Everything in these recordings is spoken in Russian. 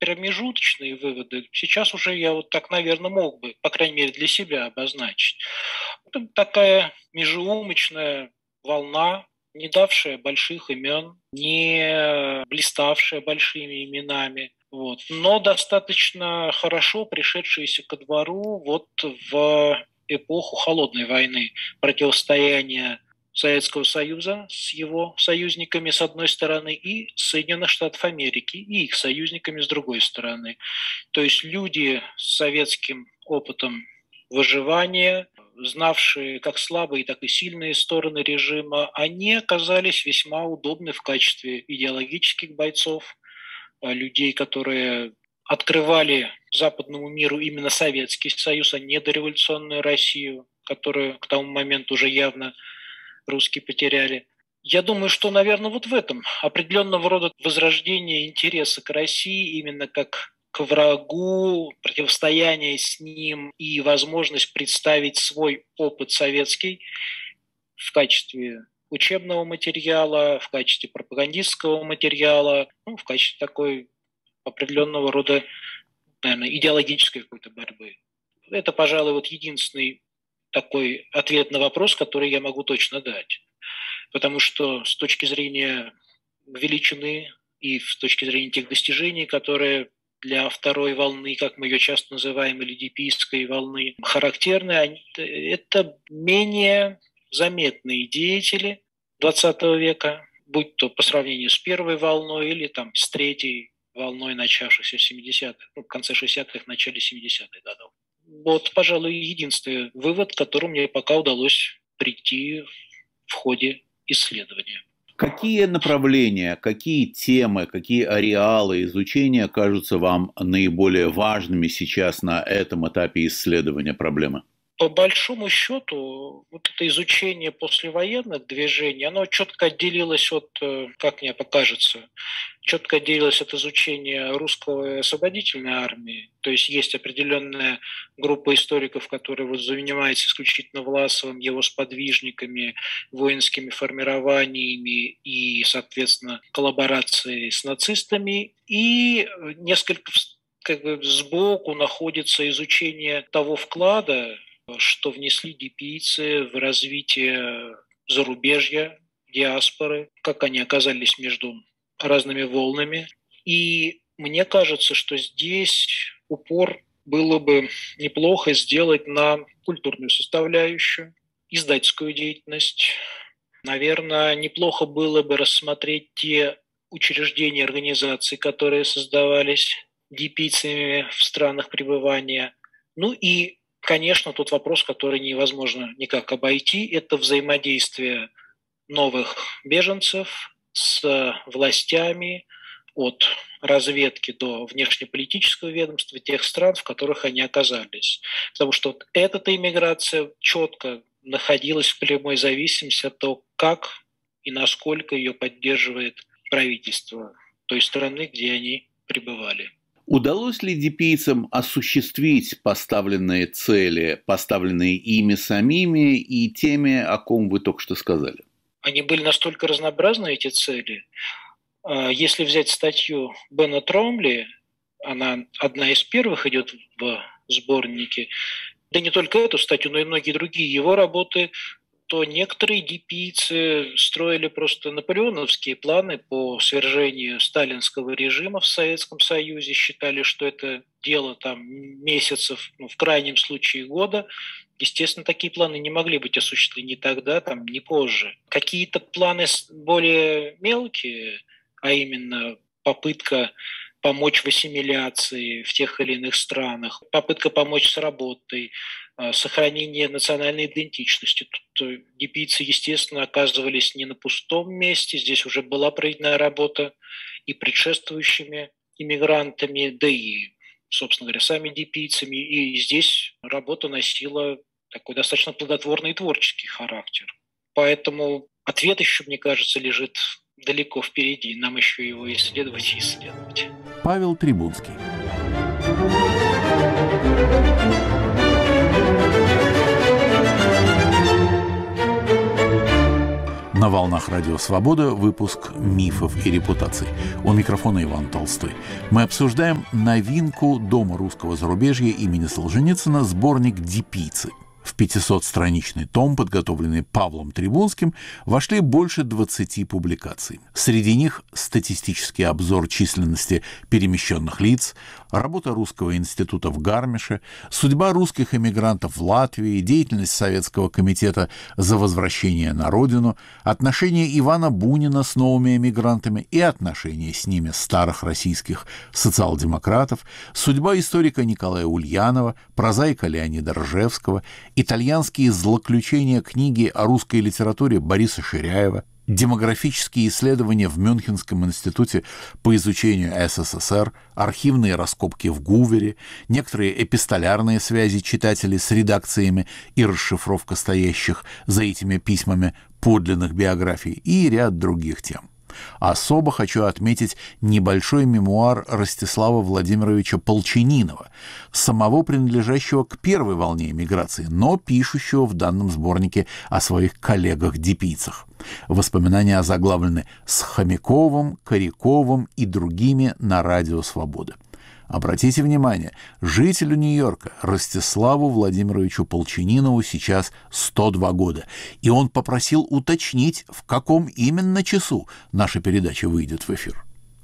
промежуточные выводы. Сейчас уже я вот так, наверное, мог бы, по крайней мере, для себя обозначить. Это такая межеумочная волна, не давшая больших имен, не блиставшая большими именами, вот, но достаточно хорошо пришедшаяся ко двору вот в эпоху холодной войны, противостояния Советского Союза с его союзниками с одной стороны и Соединенных Штатов Америки и их союзниками с другой стороны. То есть люди с советским опытом выживания, знавшие как слабые, так и сильные стороны режима, они оказались весьма удобны в качестве идеологических бойцов, людей, которые открывали западному миру именно Советский Союз, а не дореволюционную Россию, которую к тому моменту уже явно русские потеряли. Я думаю, что, наверное, вот в этом определенного рода возрождение интереса к России именно как к врагу, противостояние с ним и возможность представить свой опыт советский в качестве учебного материала, в качестве пропагандистского материала, в качестве такой определенного рода, наверное, идеологической какой-то борьбы. Это, пожалуй, вот единственный такой ответ на вопрос, который я могу точно дать. Потому что с точки зрения величины и с точки зрения тех достижений, которые для второй волны, как мы ее часто называем, или дипийской волны, характерны, это менее заметные деятели XX века, будь то по сравнению с первой волной или там, с третьей волной, начавшейся в 70-х, в конце 60-х, начале 70-х годов. Вот, пожалуй, единственный вывод, к которому мне пока удалось прийти в ходе исследования. Какие направления, какие темы, какие ареалы изучения кажутся вам наиболее важными сейчас на этом этапе исследования проблемы? По большому счету, вот это изучение послевоенных движений, оно четко отделилось от, как мне покажется, четко отделилось от изучения русской освободительной армии. То есть есть определенная группа историков, которые вот занимаются исключительно Власовым, его сподвижниками, воинскими формированиями и, соответственно, коллаборацией с нацистами. И несколько сбоку находится изучение того вклада, что внесли дипийцы в развитие зарубежья, диаспоры, как они оказались между разными волнами. И мне кажется, что здесь упор было бы неплохо сделать на культурную составляющую, издательскую деятельность. Наверное, неплохо было бы рассмотреть те учреждения, организации, которые создавались дипийцами в странах пребывания. Ну и конечно, тот вопрос, который невозможно никак обойти, это взаимодействие новых беженцев с властями от разведки до внешнеполитического ведомства тех стран, в которых они оказались. Потому что вот эта иммиграция четко находилась в прямой зависимости от того, как и насколько ее поддерживает правительство той страны, где они пребывали. Удалось ли дипийцам осуществить поставленные цели, поставленные ими самими и теми, о ком вы только что сказали? Они были настолько разнообразны, эти цели. Если взять статью Бена Тромли, она одна из первых идет в сборнике, да не только эту статью, но и многие другие его работы, то некоторые дипийцы строили просто наполеоновские планы по свержению сталинского режима в Советском Союзе, считали, что это дело там месяцев, в крайнем случае года. Естественно, такие планы не могли быть осуществлены ни тогда, ни позже. Какие-то планы более мелкие, а именно попытка помочь в ассимиляции в тех или иных странах, попытка помочь с работой, сохранение национальной идентичности. Тут дипийцы, естественно, оказывались не на пустом месте. Здесь уже была проведена работа и предшествующими иммигрантами, да и, собственно говоря, сами дипийцами. И здесь работа носила такой достаточно плодотворный и творческий характер. Поэтому ответ еще, мне кажется, лежит далеко впереди. Нам еще его исследовать и исследовать. Павел Трибунский. На волнах Радио Свобода выпуск «Мифов и репутаций». У микрофона Иван Толстой. Мы обсуждаем новинку Дома русского зарубежья имени Солженицына, сборник «Дипийцы». В 500-страничный том, подготовленный Павлом Трибунским, вошли больше 20 публикаций. Среди них статистический обзор численности перемещенных лиц, работа Русского института в Гармише, судьба русских эмигрантов в Латвии, деятельность Советского комитета за возвращение на родину, отношения Ивана Бунина с новыми эмигрантами и отношения с ними старых российских социал-демократов, судьба историка Николая Ульянова, прозаика Леонида Ржевского, итальянские злоключения книги о русской литературе Бориса Ширяева, демографические исследования в Мюнхенском институте по изучению СССР, архивные раскопки в Гувере, некоторые эпистолярные связи читателей с редакциями и расшифровка стоящих за этими письмами подлинных биографий и ряд других тем. Особо хочу отметить небольшой мемуар Ростислава Владимировича Полчининова, самого принадлежащего к первой волне эмиграции, но пишущего в данном сборнике о своих коллегах-дипийцах. Воспоминания озаглавлены «С Хомяковым, Коряковым и другими на Радио Свобода». Обратите внимание, жителю Нью-Йорка Ростиславу Владимировичу Полчининову сейчас 102 года, и он попросил уточнить, в каком именно часу наша передача выйдет в эфир.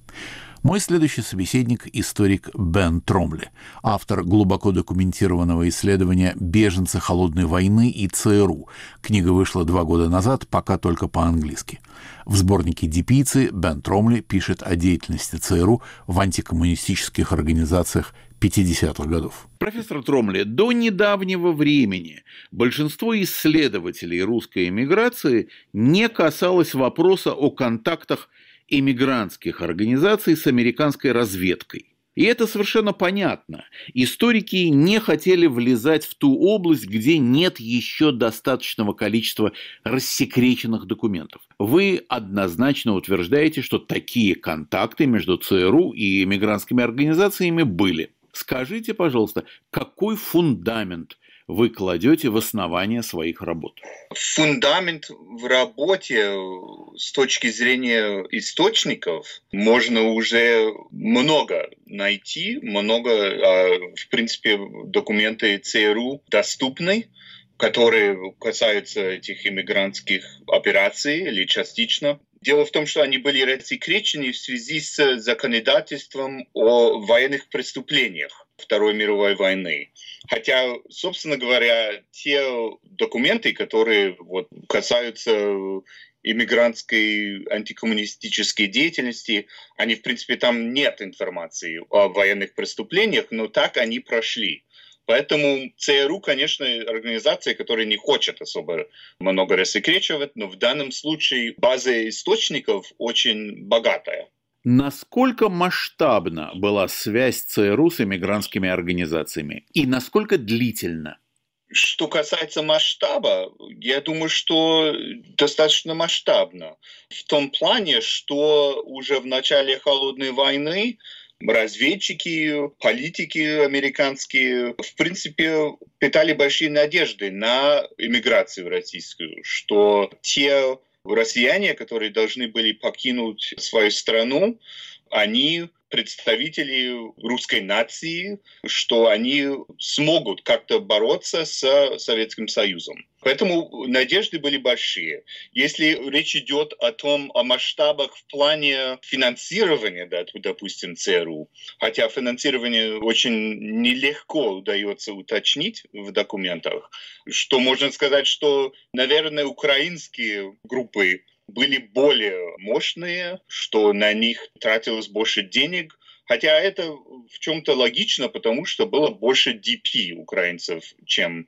Мой следующий собеседник – историк Бен Тромли, автор глубоко документированного исследования «Беженцы холодной войны и ЦРУ». Книга вышла 2 года назад, пока только по-английски. В сборнике «Дипийцы» Бен Тромли пишет о деятельности ЦРУ в антикоммунистических организациях 50-х годов. Профессор Тромли, до недавнего времени большинство исследователей русской эмиграции не касалось вопроса о контактах эмигрантских организаций с американской разведкой. И это совершенно понятно. Историки не хотели влезать в ту область, где нет еще достаточного количества рассекреченных документов. Вы однозначно утверждаете, что такие контакты между ЦРУ и эмигрантскими организациями были. Скажите, пожалуйста, какой фундамент вы кладете в основание своих работ? Фундамент в работе с точки зрения источников можно уже много найти, в принципе, документы ЦРУ доступны, которые касаются этих иммигрантских операций или частично. Дело в том, что они были рассекречены в связи с законодательством о военных преступлениях Второй мировой войны. Хотя, собственно говоря, те документы, которые касаются иммигрантской антикоммунистической деятельности, они, в принципе, там нет информации о военных преступлениях, но так они прошли. Поэтому ЦРУ, конечно, организация, которая не хочет особо много рассекречивать, но в данном случае база источников очень богатая. Насколько масштабна была связь ЦРУ с эмигрантскими организациями? И насколько длительна? Что касается масштаба, я думаю, что достаточно масштабно. В том плане, что уже в начале Холодной войны разведчики, политики американские, в принципе, питали большие надежды на иммиграцию российскую, что те россияне, которые должны были покинуть свою страну, они представители русской нации, что они смогут как-то бороться с Советским Союзом. Поэтому надежды были большие. Если речь идет о масштабах в плане финансирования, допустим, ЦРУ, хотя финансирование очень нелегко удается уточнить в документах, что можно сказать, что, наверное, украинские группы были более мощные, что на них тратилось больше денег. Хотя это в чем-то логично, потому что было больше DP украинцев, чем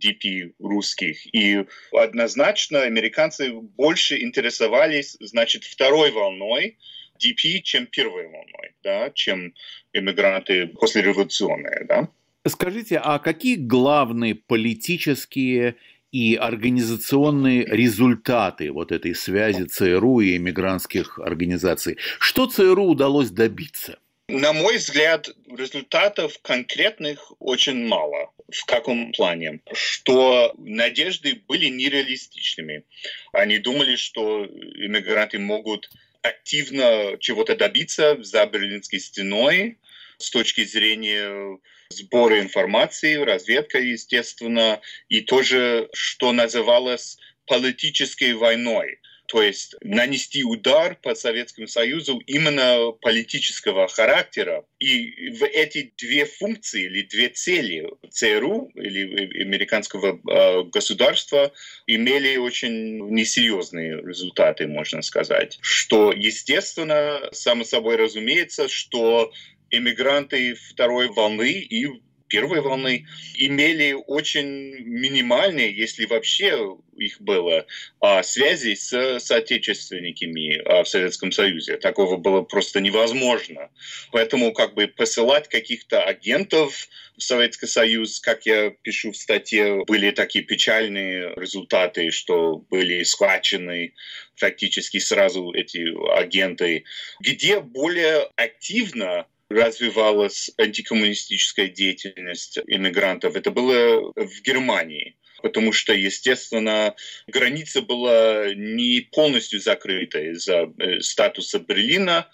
DP русских. И однозначно американцы больше интересовались, второй волной DP, чем первой волной, чем иммигранты послереволюционные. Да? Скажите, а какие главные политические и организационные результаты этой связи ЦРУ и эмигрантских организаций? Что ЦРУ удалось добиться? На мой взгляд, результатов конкретных очень мало. В каком плане? Что надежды были нереалистичными. Они думали, что иммигранты могут активно чего-то добиться за Берлинской стеной с точки зрения сбора информации, разведка, естественно, и тоже, что называлось политической войной. То есть нанести удар по Советскому Союзу именно политического характера. И в эти две функции или две цели ЦРУ или американского государства имели очень несерьезные результаты, можно сказать. Что, естественно, само собой разумеется, что иммигранты второй волны и первой волны имели очень минимальные, если вообще их было, связи с соотечественниками в Советском Союзе. Такого было просто невозможно. Поэтому посылать каких-то агентов в Советский Союз, как я пишу в статье, были такие печальные результаты, что были схвачены фактически сразу эти агенты, где более активно развивалась антикоммунистическая деятельность иммигрантов. Это было в Германии, потому что, естественно, граница была не полностью закрыта из-за статуса Берлина,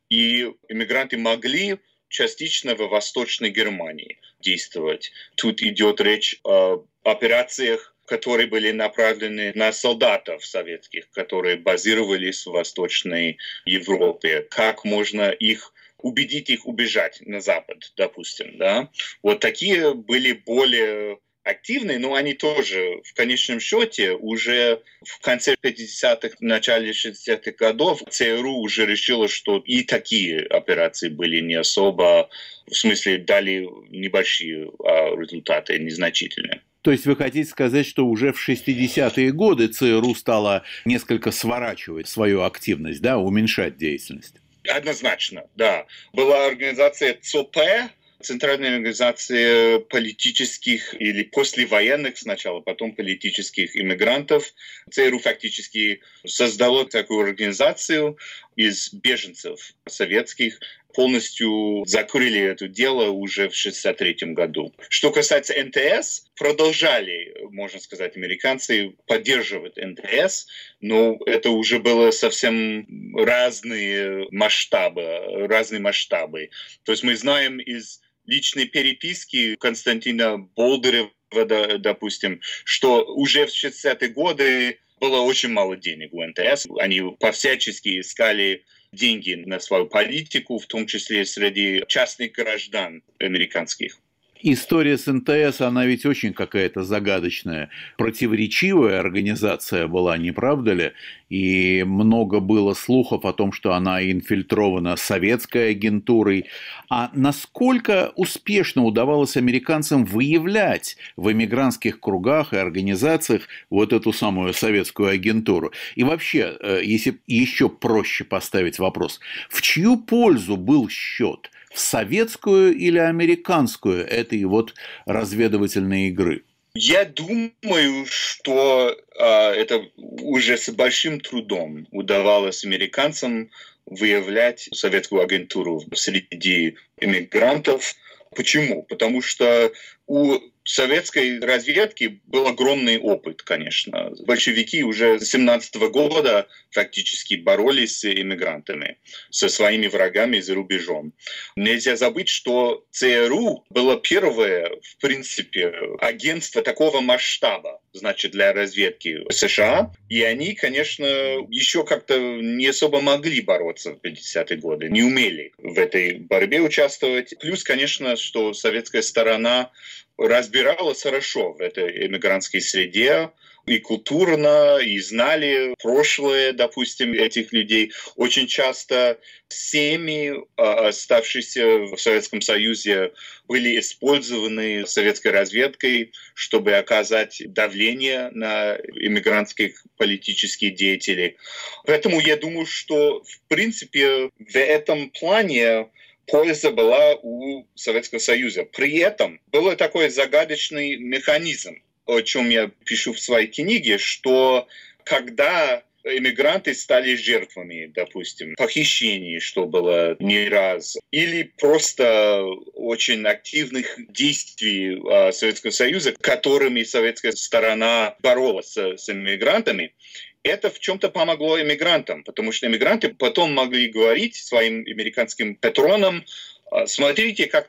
и иммигранты могли частично в Восточной Германии действовать. Тут идет речь о операциях, которые были направлены на солдатов советских, которые базировались в Восточной Европе. Как можно убедить их убежать на Запад, допустим, да. Вот такие были более активные, но они тоже в конечном счете уже в конце 50-х, начале 60-х годов ЦРУ уже решила, что и такие операции были не особо, в смысле дали небольшие результаты, незначительные. То есть вы хотите сказать, что уже в 60-е годы ЦРУ стала несколько сворачивать свою активность, да, уменьшать деятельность? Однозначно, да. Была организация ЦОП, Центральная организация политических или послевоенных сначала, потом политических иммигрантов. ЦРУ фактически создало такую организацию из беженцев советских, полностью закрыли это дело уже в 1963 году. Что касается НТС, продолжали, можно сказать, американцы поддерживать НТС, но это уже было совсем разные масштабы. То есть мы знаем из личной переписки Константина Болдырева, допустим, что уже в 60-е годы было очень мало денег у НТС. Они по-всячески искали деньги на свою политику, в том числе среди частных граждан американских. История с НТС, она ведь очень какая-то загадочная, противоречивая организация была, не правда ли? И много было слухов о том, что она инфильтрована советской агентурой. А насколько успешно удавалось американцам выявлять в эмигрантских кругах и организациях вот эту самую советскую агентуру? И вообще, если еще проще поставить вопрос, в чью пользу был счет? В советскую или американскую этой вот разведывательной игры? Я думаю, что это уже с большим трудом удавалось американцам выявлять советскую агентуру среди иммигрантов. Почему? Потому что у советской разведки был огромный опыт, конечно. Большевики уже с 1917 года фактически боролись с иммигрантами, со своими врагами за рубежом. Нельзя забыть, что ЦРУ было первое, в принципе, агентство такого масштаба, значит, для разведки США. И они, конечно, еще как-то не особо могли бороться в 50-е годы, не умели в этой борьбе участвовать. Плюс, конечно, что советская сторона разбиралась хорошо в этой эмигрантской среде и культурно, и знали прошлое, допустим, этих людей. Очень часто семьи, оставшиеся в Советском Союзе, были использованы советской разведкой, чтобы оказать давление на иммигрантских политических деятелей. Поэтому я думаю, что, в принципе, в этом плане польза была у Советского Союза. При этом был такой загадочный механизм, о чем я пишу в своей книге, что когда эмигранты стали жертвами, допустим, похищений, что было не раз, или просто очень активных действий Советского Союза, которыми советская сторона боролась с эмигрантами, это в чем-то помогло эмигрантам, потому что эмигранты потом могли говорить своим американским патронам: смотрите, как